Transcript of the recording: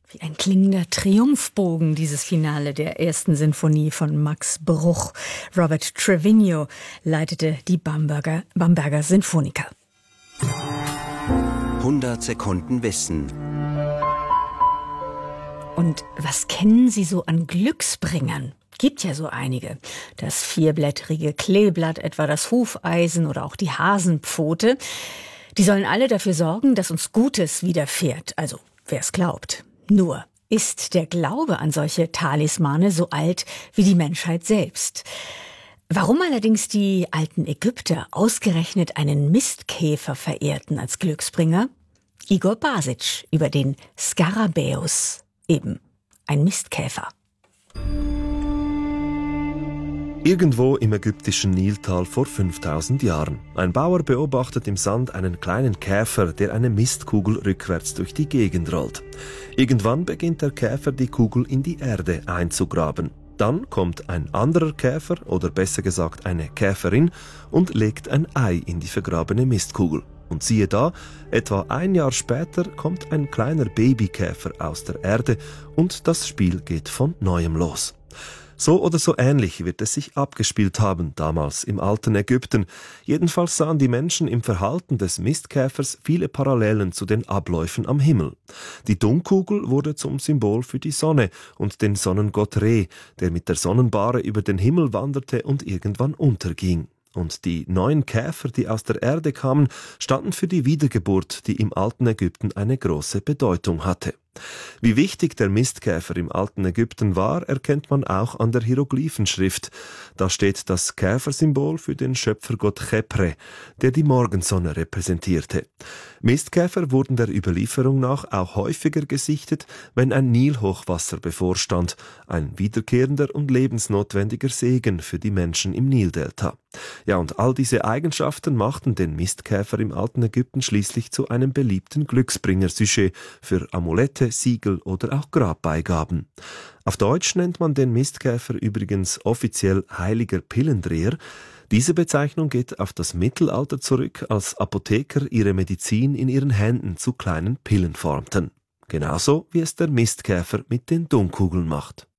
Wie ein klingender Triumphbogen, dieses Finale der ersten Sinfonie von Max Bruch. Robert Trevino leitete die Bamberger Sinfoniker. 100 Sekunden Wissen. Und was kennen Sie so an Glücksbringern? Gibt ja so einige. Das vierblättrige Kleeblatt, etwa das Hufeisen oder auch die Hasenpfote. Die sollen alle dafür sorgen, dass uns Gutes widerfährt. Also, wer es glaubt. Nur ist der Glaube an solche Talismane so alt wie die Menschheit selbst. Warum allerdings die alten Ägypter ausgerechnet einen Mistkäfer verehrten als Glücksbringer? Igor Basic über den Skarabäus, eben ein Mistkäfer. Irgendwo im ägyptischen Niltal vor 5000 Jahren. Ein Bauer beobachtet im Sand einen kleinen Käfer, der eine Mistkugel rückwärts durch die Gegend rollt. Irgendwann beginnt der Käfer, die Kugel in die Erde einzugraben. Dann kommt ein anderer Käfer, oder besser gesagt eine Käferin, und legt ein Ei in die vergrabene Mistkugel. Und siehe da, etwa ein Jahr später kommt ein kleiner Babykäfer aus der Erde und das Spiel geht von neuem los. So oder so ähnlich wird es sich abgespielt haben, damals im alten Ägypten. Jedenfalls sahen die Menschen im Verhalten des Mistkäfers viele Parallelen zu den Abläufen am Himmel. Die Dunkugel wurde zum Symbol für die Sonne und den Sonnengott Re, der mit der Sonnenbahre über den Himmel wanderte und irgendwann unterging. Und die neuen Käfer, die aus der Erde kamen, standen für die Wiedergeburt, die im alten Ägypten eine große Bedeutung hatte. Wie wichtig der Mistkäfer im alten Ägypten war, erkennt man auch an der Hieroglyphenschrift. Da steht das Käfersymbol für den Schöpfergott Chepre, der die Morgensonne repräsentierte. Mistkäfer wurden der Überlieferung nach auch häufiger gesichtet, wenn ein Nilhochwasser bevorstand, ein wiederkehrender und lebensnotwendiger Segen für die Menschen im Nildelta. Ja, und all diese Eigenschaften machten den Mistkäfer im alten Ägypten schließlich zu einem beliebten Glücksbringer-Sujet für Amulette, Siegel oder auch Grabbeigaben. Auf Deutsch nennt man den Mistkäfer übrigens offiziell Heiliger Pillendreher. Diese Bezeichnung geht auf das Mittelalter zurück, als Apotheker ihre Medizin in ihren Händen zu kleinen Pillen formten. Genauso wie es der Mistkäfer mit den Dunkkugeln macht.